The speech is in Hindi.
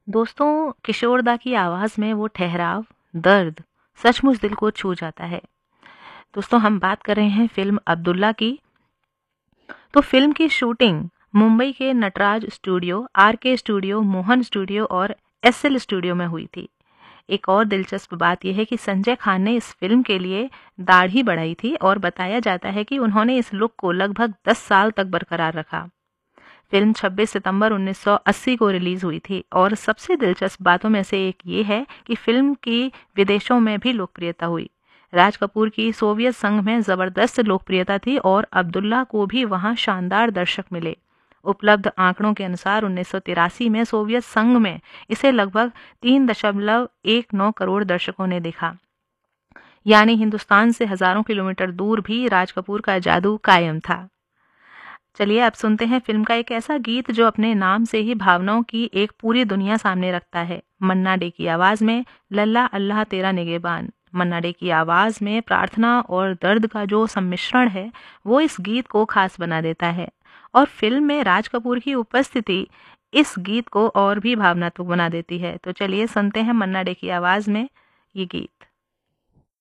दोस्तों, किशोरदा की आवाज़ में वो ठहराव, दर्द सचमुच दिल को छू जाता है। दोस्तों, हम बात कर रहे हैं फ़िल्म अब्दुल्ला की। तो फ़िल्म की शूटिंग मुंबई के Nataraj studio, RK studio, Mohan studio और एसएल स्टूडियो में हुई थी। एक और दिलचस्प बात यह है कि संजय खान ने इस फ़िल्म के लिए दाढ़ी बढ़ाई थी और बताया जाता है कि उन्होंने इस लुक को लगभग 10 साल तक बरकरार रखा। फ़िल्म 26 सितंबर 1980 को रिलीज़ हुई थी और सबसे दिलचस्प बातों में से एक ये है कि फ़िल्म की विदेशों में भी लोकप्रियता हुई। राज कपूर की सोवियत संघ में ज़बरदस्त लोकप्रियता थी और अब्दुल्ला को भी वहाँ शानदार दर्शक मिले। उपलब्ध आंकड़ों के अनुसार 1983 में सोवियत संघ में इसे लगभग 3.19 करोड़ दर्शकों ने देखा। यानी हिंदुस्तान से हजारों किलोमीटर दूर भी राज कपूर का जादू कायम था। चलिए अब सुनते हैं फिल्म का एक ऐसा गीत जो अपने नाम से ही भावनाओं की एक पूरी दुनिया सामने रखता है। मन्ना डे की आवाज में लल्ला अल्लाह तेरा निगेबान। मन्ना डे की आवाज में प्रार्थना और दर्द का जो सम्मिश्रण है वो इस गीत को खास बना देता है और फिल्म में राज कपूर की उपस्थिति इस गीत को और भी भावनात्मक बना देती है। तो चलिए सुनते हैं मन्ना डे की आवाज में ये गीत।